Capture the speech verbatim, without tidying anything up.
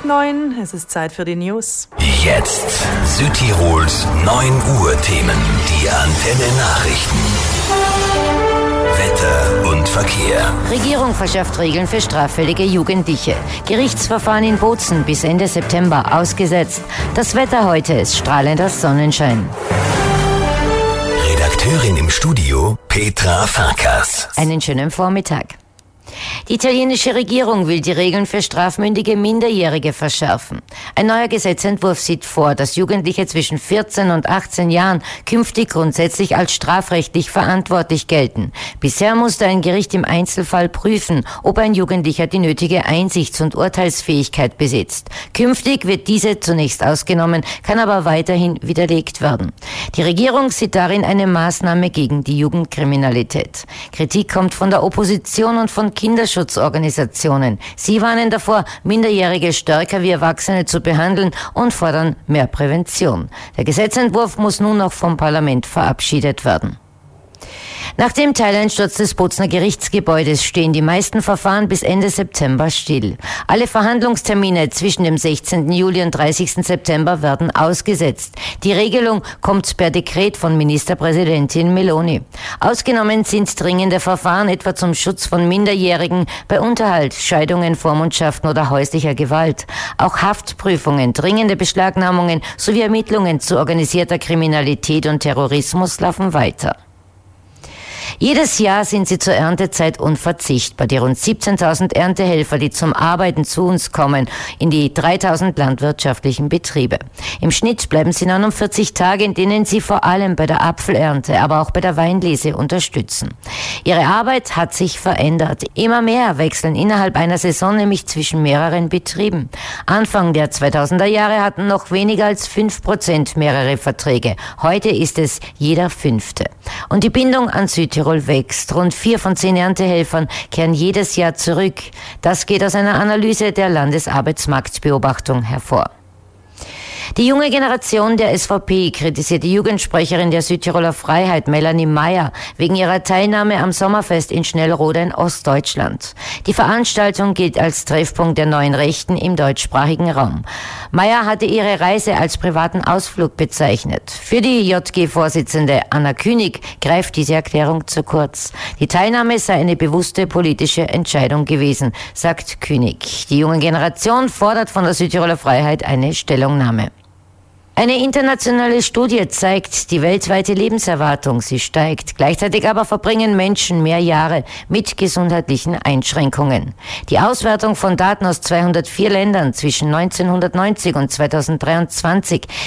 neun, es ist Zeit für die News. Jetzt Südtirols neun Uhr Themen, die Antenne Nachrichten. Wetter und Verkehr. Regierung verschafft Regeln für straffällige Jugendliche. Gerichtsverfahren in Bozen bis Ende September ausgesetzt. Das Wetter heute ist strahlender Sonnenschein. Redakteurin im Studio Petra Farkas. Einen schönen Vormittag. Die italienische Regierung will die Regeln für strafmündige Minderjährige verschärfen. Ein neuer Gesetzentwurf sieht vor, dass Jugendliche zwischen vierzehn und achtzehn Jahren künftig grundsätzlich als strafrechtlich verantwortlich gelten. Bisher musste ein Gericht im Einzelfall prüfen, ob ein Jugendlicher die nötige Einsichts- und Urteilsfähigkeit besitzt. Künftig wird diese zunächst ausgenommen, kann aber weiterhin widerlegt werden. Die Regierung sieht darin eine Maßnahme gegen die Jugendkriminalität. Kritik kommt von der Opposition und von Kinderschutzorganisationen. Sie warnen davor, Minderjährige stärker wie Erwachsene zu behandeln und fordern mehr Prävention. Der Gesetzentwurf muss nun noch vom Parlament verabschiedet werden. Nach dem Teileinsturz des Bozener Gerichtsgebäudes stehen die meisten Verfahren bis Ende September still. Alle Verhandlungstermine zwischen dem sechzehnten Juli und dreißigsten September werden ausgesetzt. Die Regelung kommt per Dekret von Ministerpräsidentin Meloni. Ausgenommen sind dringende Verfahren etwa zum Schutz von Minderjährigen bei Unterhalt, Scheidungen, Vormundschaften oder häuslicher Gewalt. Auch Haftprüfungen, dringende Beschlagnahmungen sowie Ermittlungen zu organisierter Kriminalität und Terrorismus laufen weiter. Jedes Jahr sind sie zur Erntezeit unverzichtbar. Die rund siebzehntausend Erntehelfer, die zum Arbeiten zu uns kommen, in die dreitausend landwirtschaftlichen Betriebe. Im Schnitt bleiben sie neunundvierzig Tage, in denen sie vor allem bei der Apfelernte, aber auch bei der Weinlese unterstützen. Ihre Arbeit hat sich verändert. Immer mehr wechseln innerhalb einer Saison nämlich zwischen mehreren Betrieben. Anfang der zweitausender Jahre hatten noch weniger als fünf Prozent mehrere Verträge. Heute ist es jeder Fünfte. Und die Bindung an Südtirol wächst. Rund vier von zehn Erntehelfern kehren jedes Jahr zurück. Das geht aus einer Analyse der Landesarbeitsmarktbeobachtung hervor. Die junge Generation der S V P kritisiert die Jugendsprecherin der Südtiroler Freiheit, Melanie Meyer, wegen ihrer Teilnahme am Sommerfest in Schnellroda in Ostdeutschland. Die Veranstaltung gilt als Treffpunkt der neuen Rechten im deutschsprachigen Raum. Meyer hatte ihre Reise als privaten Ausflug bezeichnet. Für die J G-Vorsitzende Anna Künig greift diese Erklärung zu kurz. Die Teilnahme sei eine bewusste politische Entscheidung gewesen, sagt Künig. Die junge Generation fordert von der Südtiroler Freiheit eine Stellungnahme. Eine internationale Studie zeigt, die weltweite Lebenserwartung, sie steigt. Gleichzeitig aber verbringen Menschen mehr Jahre mit gesundheitlichen Einschränkungen. Die Auswertung von Daten aus zweihundertvier Ländern zwischen neunzehnhundertneunzig und zweitausenddreiundzwanzig